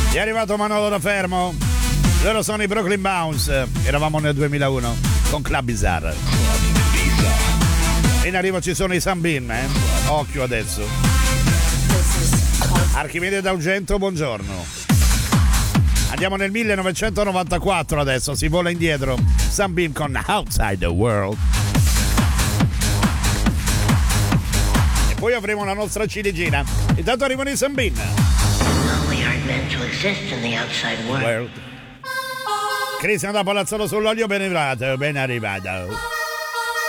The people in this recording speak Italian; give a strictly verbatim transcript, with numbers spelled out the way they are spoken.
È arrivato Manolo da Fermo. Loro sono i Brooklyn Bounce. Eravamo nel duemilauno con Club Bizarre. In arrivo ci sono i Sunbeam, eh? Occhio adesso. Archimede d'Argento, buongiorno. Andiamo nel millenovecentonovantaquattro adesso, si vola indietro. Sunbeam con Outside the World. E poi avremo la nostra ciliegina. Intanto arrivano i Sunbeam. We aren't meant to exist in the outside world. World. Cristian da Palazzolo sull'olio, ben arrivato, ben arrivato.